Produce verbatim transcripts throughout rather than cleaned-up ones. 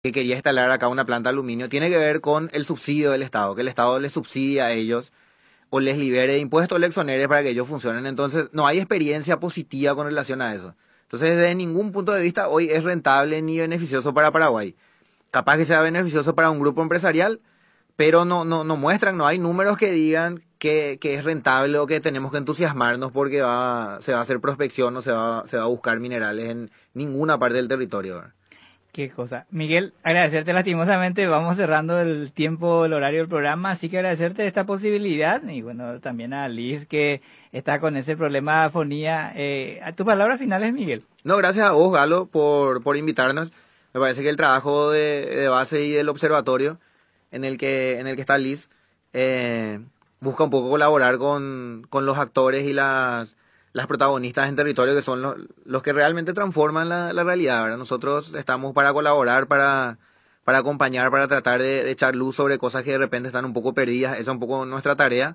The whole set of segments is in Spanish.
que quería instalar acá una planta de aluminio, tiene que ver con el subsidio del Estado, que el Estado les subsidia a ellos o les libere de impuestos o les exonere para que ellos funcionen. Entonces, no hay experiencia positiva con relación a eso. Entonces, desde ningún punto de vista, hoy es rentable ni beneficioso para Paraguay. Capaz que sea beneficioso para un grupo empresarial, pero no, no, no muestran, no hay números que digan que, que es rentable o que tenemos que entusiasmarnos porque va, se va a hacer prospección o se va, se va a buscar minerales en ninguna parte del territorio, ¿verdad? Qué cosa. Miguel, agradecerte lastimosamente, vamos cerrando el tiempo, el horario del programa, así que agradecerte esta posibilidad y bueno, también a Liz que está con ese problema de afonía. Eh, ¿a tus palabras finales, Miguel? No, gracias a vos, Galo, por, por invitarnos. Me parece que el trabajo de, de base y del observatorio en el que, en el que está Liz eh, busca un poco colaborar con, con los actores y las, las protagonistas en territorio que son los, los que realmente transforman la, la realidad, ¿verdad? Nosotros estamos para colaborar, para, para acompañar, para tratar de, de echar luz sobre cosas que de repente están un poco perdidas. Esa es un poco nuestra tarea.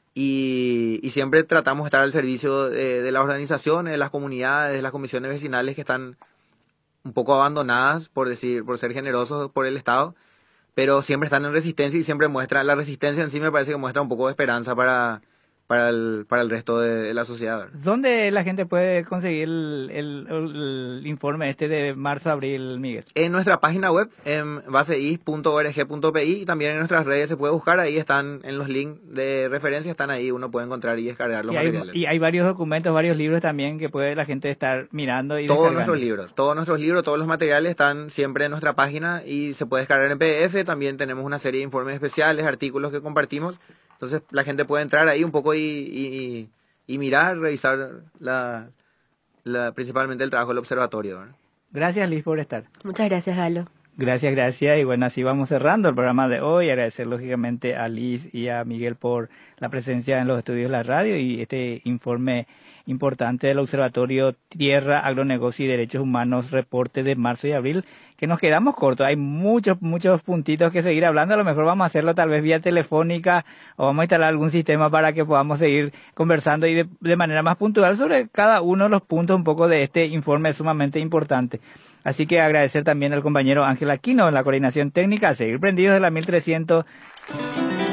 Y, y siempre tratamos de estar al servicio de, de las organizaciones, de las comunidades, de las comisiones vecinales que están un poco abandonadas, por decir, por ser generosos por el Estado, pero siempre están en resistencia y siempre muestra, la resistencia en sí me parece que muestra un poco de esperanza para, para, el, para el resto de, de la sociedad. ¿Dónde la gente puede conseguir el, el, el informe este de marzo-abril, Miguel? En nuestra página web, en baseis punto org punto pi, y también en nuestras redes se puede buscar, ahí están en los links de referencia, están ahí, uno puede encontrar y descargar los y hay, materiales. Y hay varios documentos, varios libros también que puede la gente estar mirando y Todos descargando. nuestros libros, todos nuestros libros, todos los materiales están siempre en nuestra página y se puede descargar en P D F, también tenemos una serie de informes especiales, artículos que compartimos. Entonces la gente puede entrar ahí un poco y, y, y mirar, revisar la, la, principalmente el trabajo del observatorio, ¿verdad? Gracias, Liz, por estar. Muchas gracias, Galo. Gracias, gracias. Y bueno, así vamos cerrando el programa de hoy. Agradecer lógicamente a Liz y a Miguel por la presencia en los estudios de la radio y este informe importante del Observatorio Tierra, Agronegocio y Derechos Humanos, reporte de marzo y abril, que nos quedamos cortos. Hay muchos, muchos puntitos que seguir hablando. A lo mejor vamos a hacerlo tal vez vía telefónica o vamos a instalar algún sistema para que podamos seguir conversando y de, de manera más puntual sobre cada uno de los puntos un poco de este informe sumamente importante. Así que agradecer también al compañero Ángel Aquino en la coordinación técnica, a seguir prendidos de la mil trescientos.